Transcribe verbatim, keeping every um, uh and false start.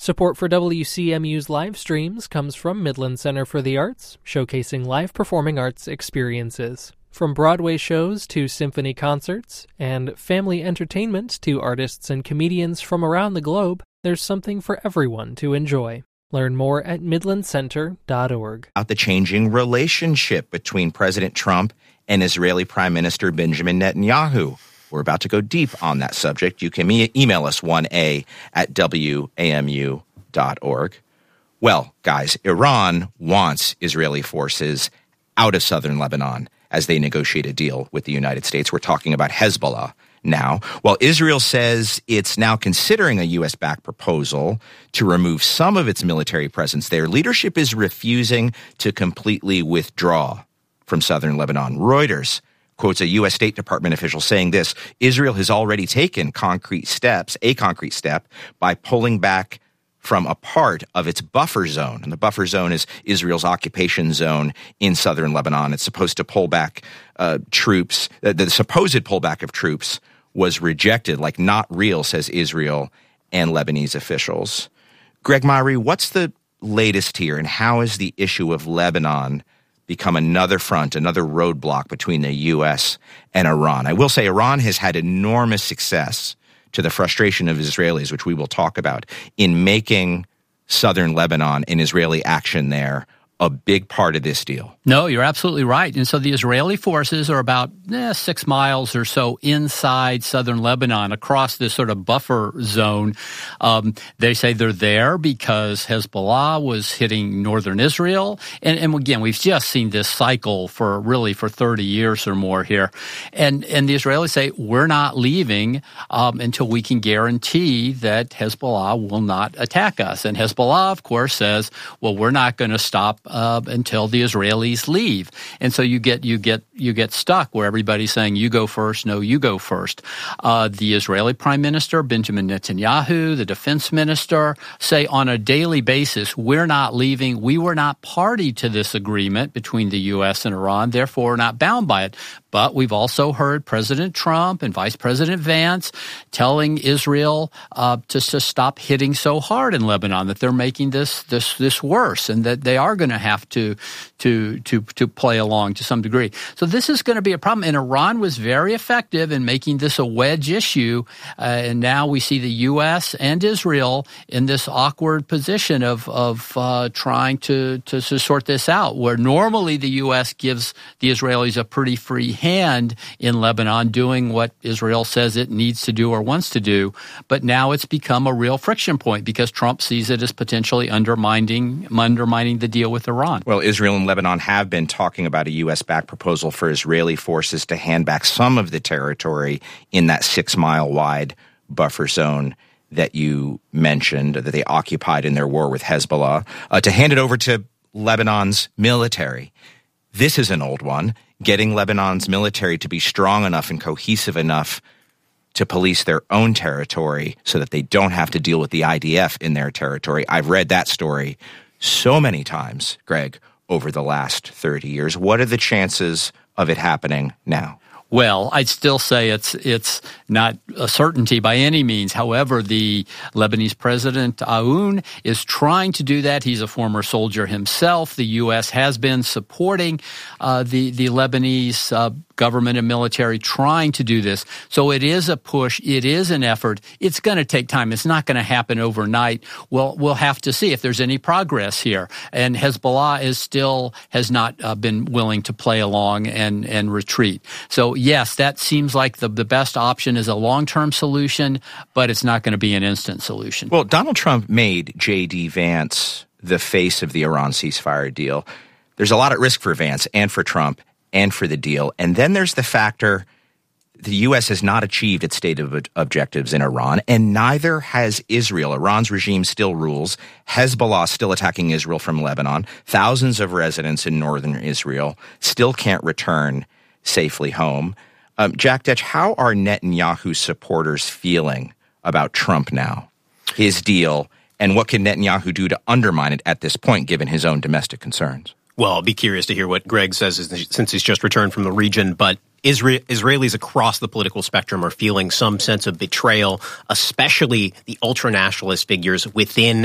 Support for W C M U's live streams comes from Midland Center for the Arts, showcasing live performing arts experiences. From Broadway shows to symphony concerts, and family entertainment to artists and comedians from around the globe, there's something for everyone to enjoy. Learn more at midland center dot org. About the changing relationship between President Trump and Israeli Prime Minister Benjamin Netanyahu. We're about to go deep on that subject. You can e- email us one a at w a m u dot org. Well, guys, Iran wants Israeli forces out of southern Lebanon as they negotiate a deal with the United States. We're talking about Hezbollah now. While Israel says it's now considering a U S-backed proposal to remove some of its military presence there, leadership is refusing to completely withdraw from southern Lebanon. Reuters quotes a U S State Department official saying this: Israel has already taken concrete steps, a concrete step, by pulling back from a part of its buffer zone. And the buffer zone is Israel's occupation zone in southern Lebanon. It's supposed to pull back uh, troops. Uh, the supposed pullback of troops was rejected, like not real, says Israel and Lebanese officials. Greg Myrie, what's the latest here, and how has the issue of Lebanon become another front, another roadblock between the U S and Iran? I will say Iran has had enormous success, to the frustration of Israelis, which we will talk about, in making southern Lebanon and Israeli action there a big part of this deal. No, you're absolutely right. And so the Israeli forces are about eh, six miles or so inside southern Lebanon, across this sort of buffer zone. Um, they say they're there because Hezbollah was hitting northern Israel. And, and again, we've just seen this cycle for really for thirty years or more here. And, and the Israelis say, we're not leaving um, until we can guarantee that Hezbollah will not attack us. And Hezbollah, of course, says, well, we're not going to stop Uh, until the Israelis leave. And so you get you get you get stuck where everybody's saying, you go first, no, you go first. Uh, the Israeli Prime Minister, Benjamin Netanyahu, the defense minister, say on a daily basis, we're not leaving. We were not party to this agreement between the U S and Iran, therefore we're not bound by it. But we've also heard President Trump and Vice President Vance telling Israel uh, to, to stop hitting so hard in Lebanon, that they're making this this this worse, and that they are going to have to to to to play along to some degree. So this is going to be a problem. And Iran was very effective in making this a wedge issue, uh, and now we see the U S and Israel in this awkward position of of uh, trying to, to to sort this out, where normally the U S gives the Israelis a pretty free hand in Lebanon, doing what Israel says it needs to do or wants to do. But now it's become a real friction point because Trump sees it as potentially undermining undermining the deal with Iran. Well, Israel and Lebanon have been talking about a U S-backed proposal for Israeli forces to hand back some of the territory in that six-mile-wide buffer zone that you mentioned, that they occupied in their war with Hezbollah, uh, to hand it over to Lebanon's military. This is an old one, getting Lebanon's military to be strong enough and cohesive enough to police their own territory so that they don't have to deal with the I D F in their territory. I've read that story so many times, Greg, over the last thirty years. What are the chances of it happening now? Well, I'd still say it's it's not a certainty by any means. However, the Lebanese president, Aoun, is trying to do that. He's a former soldier himself. The U S has been supporting uh, the, the Lebanese uh, government and military trying to do this. So it is a push. It is an effort. It's going to take time. It's not going to happen overnight. Well, we'll have to see if there's any progress here. And Hezbollah is still has not uh, been willing to play along and, and retreat. So yes, that seems like the, the best option is a long-term solution, but it's not going to be an instant solution. Well, Donald Trump made J D. Vance the face of the Iran ceasefire deal. There's a lot at risk for Vance and for Trump and for the deal. And then there's the factor the U S has not achieved its stated objectives in Iran, and neither has Israel. Iran's regime still rules. Hezbollah still attacking Israel from Lebanon. Thousands of residents in northern Israel still can't return safely home. Um, Jack Detch, how are Netanyahu supporters feeling about Trump now, his deal, and what can Netanyahu do to undermine it at this point, given his own domestic concerns? Well, I'll be curious to hear what Greg says since he's just returned from the region, but Isra- Israelis across the political spectrum are feeling some sense of betrayal, especially the ultra-nationalist figures within